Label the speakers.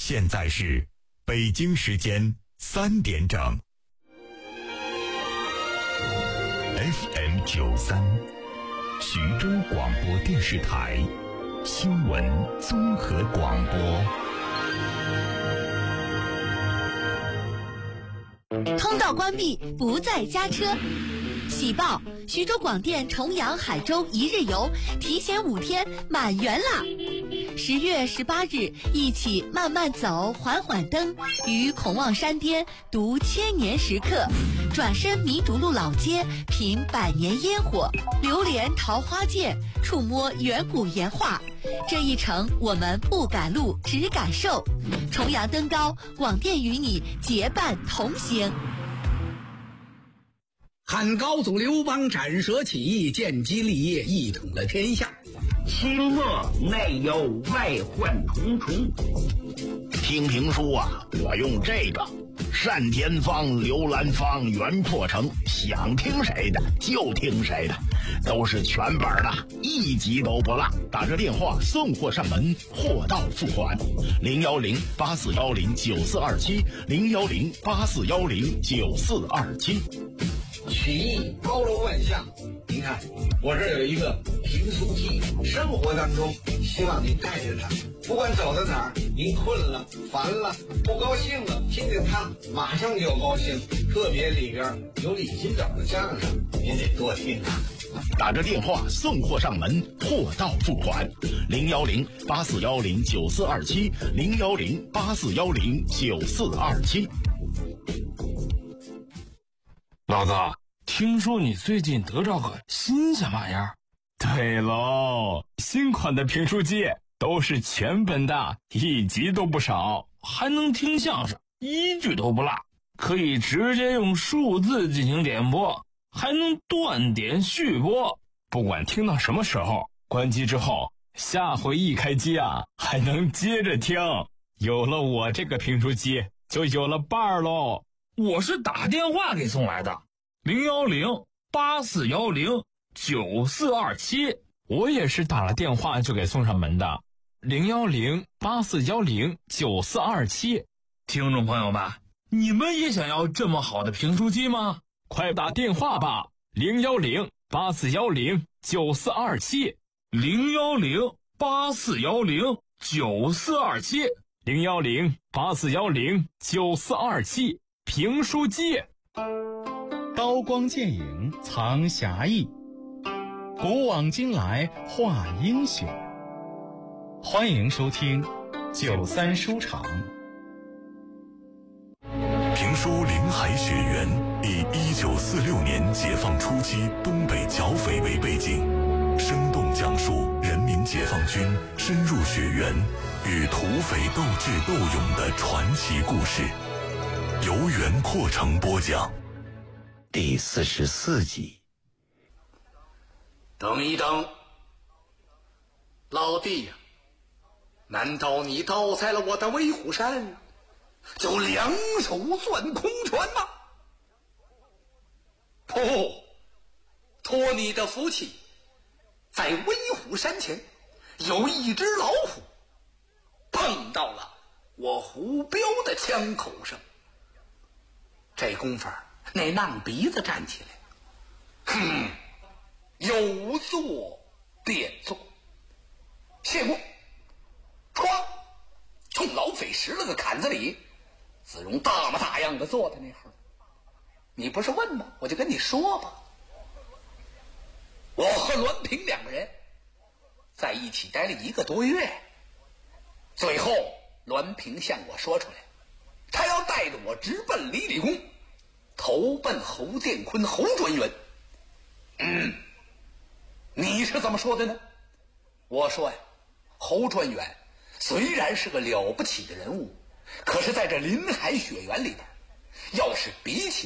Speaker 1: 现在是北京时间3点整。FM93，徐州广播电视台新闻综合广播。
Speaker 2: 通道关闭，不再加车。喜报：徐州广电重阳海州一日游提前5天满员啦！10月18日，一起慢慢走，缓缓登，于孔望山巅读千年时刻，转身弥竹路老街，品百年烟火，流连桃花涧，触摸远古岩画。这一程我们不赶路，只感受。重阳登高，广电与你结伴同行。
Speaker 3: 汉高祖刘邦斩蛇起义，建基立业，一统了天下。
Speaker 4: 清末内忧外患重重。听评书啊，我用这个单田芳、刘兰芳、袁破城，想听谁的就听谁的，都是全本的，一集都不落。打这电话送货上门，货到付款。010-8410-9427，010-8410-9427。
Speaker 5: 曲艺包罗万象，您看我这有一个评书机，生活当中希望您带着它，不管走到哪儿，您困了、烦了、不高兴了，听听它马上就高兴。特别里边有李金斗的相声，您得多听啊。
Speaker 4: 打着电话送货上门，货到付款。010-8410-9427，010-8410-9427。
Speaker 6: 老子听说你最近得着个新鲜玩意儿。
Speaker 7: 对喽，新款的评书机都是全本的，一集都不少，
Speaker 6: 还能听相声，一句都不落，可以直接用数字进行点播，还能断点续播。
Speaker 7: 不管听到什么时候，关机之后下回一开机啊，还能接着听。有了我这个评书机，就有了伴儿喽。
Speaker 6: 我是打电话给送来的，010-8410-9427。
Speaker 7: 我也是打了电话就给送上门的，010-8410-9427。
Speaker 6: 听众朋友们，你们也想要这么好的评书机吗？
Speaker 7: 快打电话吧，010-8410-9427，
Speaker 6: 010-8410-9427，
Speaker 7: 010-8410-9427。评书机，
Speaker 8: 刀光剑影藏侠义，古往今来画英雄。欢迎收听93书场。
Speaker 1: 评书《林海雪原》以1946年解放初期东北剿匪为背景，生动讲述人民解放军深入雪原与土匪斗智斗勇的传奇故事。由袁阔成播讲。
Speaker 9: 第44集。
Speaker 3: 等一等，老弟呀，难道你盗在了我的威虎山，就两手攥空拳吗？不，托你的福气，在威虎山前有一只老虎碰到了我胡彪的枪口上。这功夫那浪鼻子站起来，有作便作，谢过，唰，冲老匪使了个砍子礼。子荣大模大样的坐在那会儿，你不是问吗？我就跟你说吧，我和栾平两个人在一起待了1个多月，最后栾平向我说出来，他要带着我直奔李立功，投奔侯殿坤、侯专员。你是怎么说的呢？我说呀，侯专员虽然是个了不起的人物，可是在这林海雪原里边，要是比起